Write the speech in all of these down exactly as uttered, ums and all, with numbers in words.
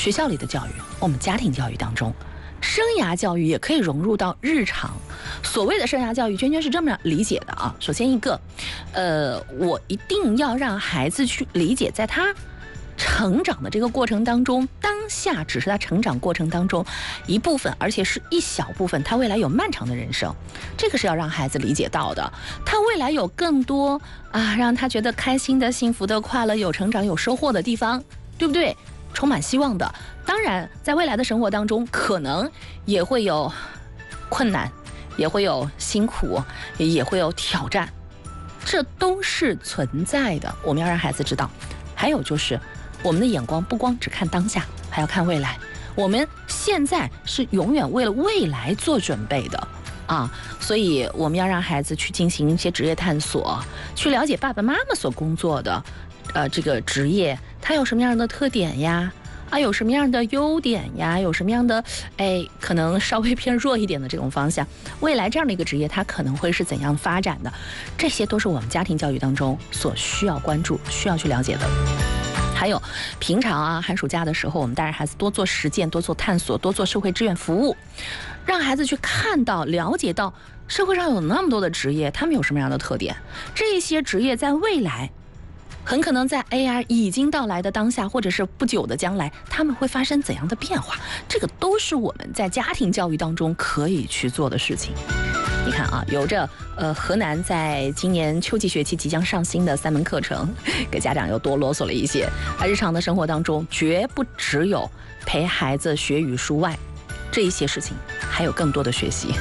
学校里的教育，我们家庭教育当中，生涯教育也可以融入到日常。所谓的生涯教育，娟娟是这么理解的啊。首先一个，呃，我一定要让孩子去理解，在他成长的这个过程当中，当下只是他成长过程当中一部分，而且是一小部分，他未来有漫长的人生，这个是要让孩子理解到的。他未来有更多啊，让他觉得开心的、幸福的、快乐、有成长、有收获的地方，对不对？充满希望的。当然，在未来的生活当中，可能也会有困难，也会有辛苦，也会有挑战，这都是存在的。我们要让孩子知道。还有就是，我们的眼光不光只看当下，还要看未来。我们现在是永远为了未来做准备的啊，所以我们要让孩子去进行一些职业探索，去了解爸爸妈妈所工作的呃这个职业，它有什么样的特点呀？啊，有什么样的优点呀？有什么样的哎，可能稍微偏弱一点的这种方向？未来这样的一个职业，它可能会是怎样发展的？这些都是我们家庭教育当中所需要关注、需要去了解的。还有平常啊，寒暑假的时候，我们带着孩子多做实践、多做探索、多做社会志愿服务，让孩子去看到、了解到社会上有那么多的职业，他们有什么样的特点？这些职业在未来，很可能在 A I 已经到来的当下，或者是不久的将来，他们会发生怎样的变化？这个都是我们在家庭教育当中可以去做的事情。你看啊，有着呃河南在今年秋季学期即将上新的三门课程，给家长又多啰嗦了一些。啊，日常的生活当中，绝不只有陪孩子学语数外这一些事情，还有更多的学习。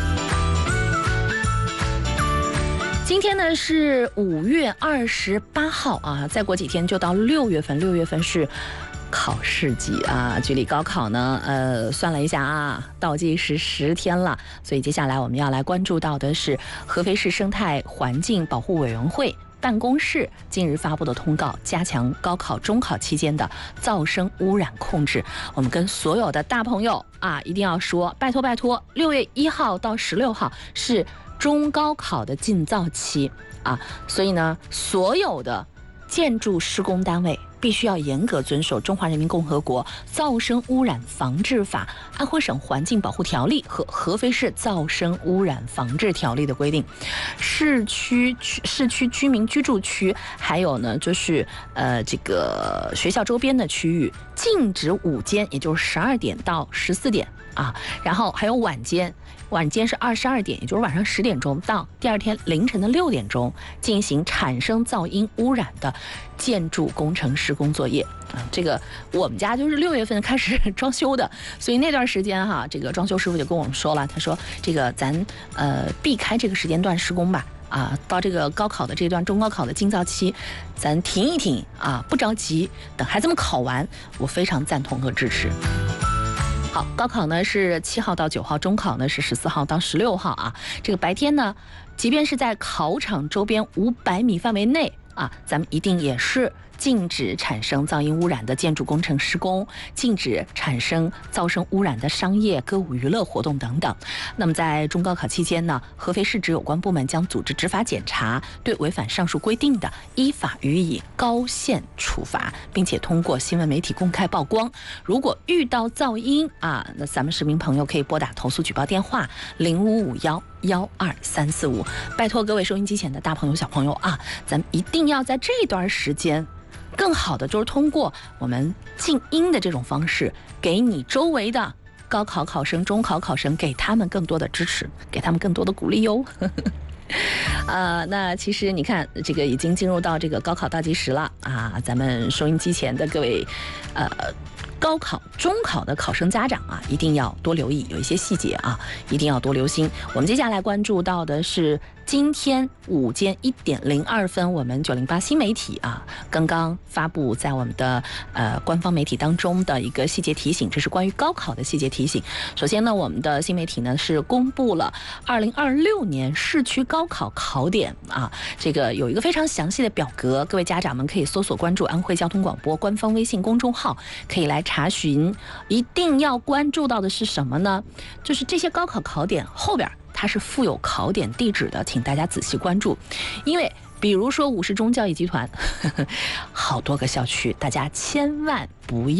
今天呢是五月二十八号啊，再过几天就到六月份，六月份是考试季啊，距离高考呢，呃，算了一下啊，倒计时十天了。所以接下来我们要来关注到的是合肥市生态环境保护委员会办公室近日发布的通告，加强高考、中考期间的噪声污染控制。我们跟所有的大朋友啊，一定要说，拜托拜托，六月一号到十六号是中高考的禁噪期啊，所以呢，所有的建筑施工单位必须要严格遵守《中华人民共和国噪声污染防治法》、安徽省环境保护条例和合肥市噪声污染防治条例的规定。市区市区居民居住区，还有呢就是呃这个学校周边的区域，禁止午间，也就是十二点到十四点啊，然后还有晚间。晚间是二十二点，也就是晚上十点钟到第二天凌晨的六点钟进行产生噪音污染的建筑工程施工作业啊。这个我们家就是六月份开始装修的，所以那段时间哈，这个装修师傅就跟我们说了，他说这个咱呃避开这个时间段施工吧。啊，到这个高考的这段中高考的禁噪期，咱停一停啊，不着急，等孩子们考完，我非常赞同和支持。好，高考呢是七号到九号，中考呢是十四号到十六号啊。这个白天呢，即便是在考场周边五百米范围内啊，咱们一定也是禁止产生噪音污染的建筑工程施工，禁止产生噪声污染的商业、歌舞娱乐活动等等。那么在中高考期间呢，合肥市直有关部门将组织执法检查，对违反上述规定的，依法予以高限处罚，并且通过新闻媒体公开曝光。如果遇到噪音啊，那咱们市民朋友可以拨打投诉举报电话零五五幺幺二三四五。拜托各位收音机前的大朋友小朋友啊，咱们一定要在这段时间，更好的就是通过我们静音的这种方式，给你周围的高考考生、中考考生，给他们更多的支持，给他们更多的鼓励哟。呃，那其实你看，这个已经进入到这个高考倒计时了啊，咱们收音机前的各位，呃。高考、中考的考生家长啊，一定要多留意，有一些细节啊，一定要多留心。我们接下来关注到的是今天午间一点零二分，我们九零八新媒体啊，刚刚发布在我们的呃官方媒体当中的一个细节提醒，这是关于高考的细节提醒。首先呢，我们的新媒体呢是公布了二零二六年市区高考考点啊，这个有一个非常详细的表格，各位家长们可以搜索关注安徽交通广播官方微信公众号，可以来查询。一定要关注到的是什么呢？就是这些高考考点后边它是附有考点地址的，请大家仔细关注。因为比如说五十中教育集团，呵呵好多个校区，大家千万不要